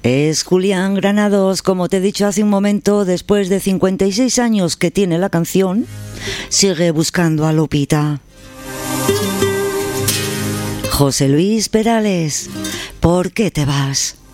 Es Julián Granados, como te he dicho hace un momento, después de 56 años que tiene la canción, sigue buscando a Lupita. José Luis Perales, ¿por qué te vas?